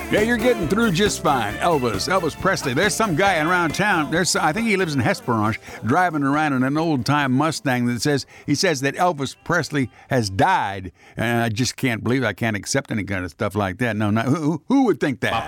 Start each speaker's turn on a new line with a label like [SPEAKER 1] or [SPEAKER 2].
[SPEAKER 1] Yeah, you're getting through just fine. Elvis Presley. There's some guy around town. I think he lives in Hesperange, driving around in an old-time Mustang he says that Elvis Presley has died. And I just can't believe I can't accept any kind of stuff like that. No, who would think that?